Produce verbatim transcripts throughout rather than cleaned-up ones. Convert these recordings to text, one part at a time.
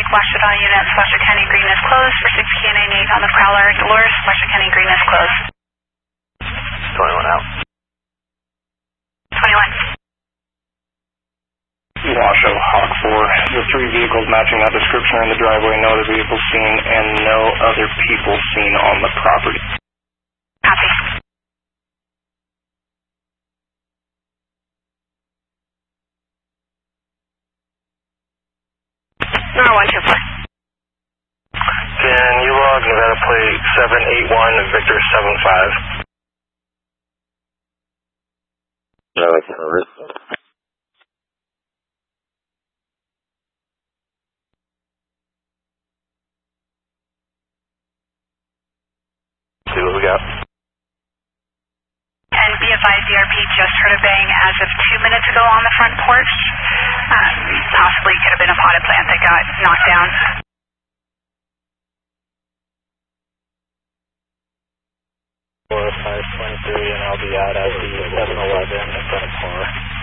Washita units, Washita County Green is closed for six K nine eight on the Prowler. Dolores, Washita County Green is closed. twenty-one out. twenty-one. Washoe, Hawk four. The three vehicles matching that description are in the driveway, no other vehicles seen, and no other people seen on the property. Copy. Number one two four. Can you log Nevada plate seven eight one Victor seven five? No, I can't remember. See what we got. And be advised, D R P just heard a bang as of two minutes ago on the front porch. Um, possibly could have been a potted plant that got knocked down. four five twenty-three, and I'll be out at the seven eleven in front of car.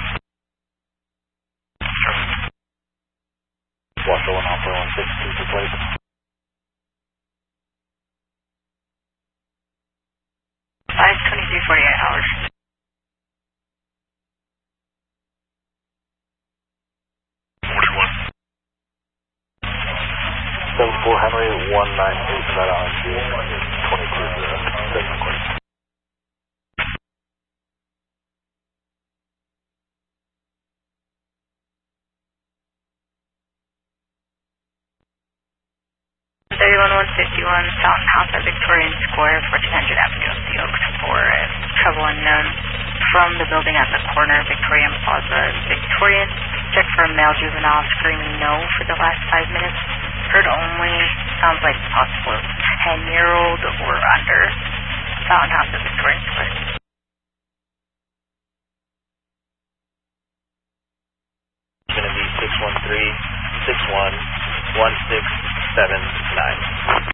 Washoe one Alpha one six two for plate. five twenty-three forty-eight hours. forty-one. seven four Henry one nine eight Nevada on G twenty-two zero segment course. thirty-one one fifty-one Fountain House at Victorian Square, fourteen hundred Avenue of the Oaks for trouble unknown. From the building at the corner, Victorian Plaza, Victorian. Check for a male juvenile screaming no for the last five minutes. Heard only, sounds like possible ten-year-old or under. Fountain House at Victorian Square. It's going to be six one three six one one six seven nine.